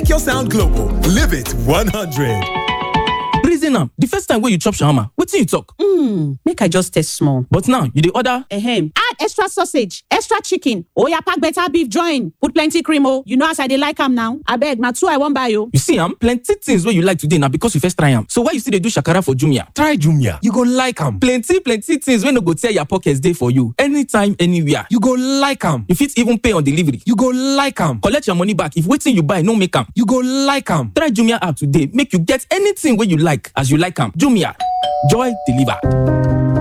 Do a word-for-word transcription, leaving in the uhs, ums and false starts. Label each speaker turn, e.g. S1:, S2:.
S1: Make your sound global. Live it one hundred.
S2: Reason am, the first time when you chop shawarma, wetin you talk?
S3: Hmm, make I just taste small.
S2: But now, you dey order?
S3: Ahem. Add extra sausage, extra chicken. Oya pack better beef join. Put plenty cream oh. You know as I dey like am now. Abeg, na two I wan buy oh.
S2: You see am, plenty things wey you like today na because you first try am. So why you still dey do shakara for Jumia?
S1: Try Jumia. You go like am.
S2: Plenty, plenty things wey no go tear your pockets dey for you. Anytime, anywhere.
S1: You go like am.
S2: You fit even pay on delivery.
S1: You go like am.
S2: Collect your money back if wetin you buy no make am.
S1: You go like am.
S2: Try Jumia app today, make you get anything wey you like as you like am. Jumia, joy delivered.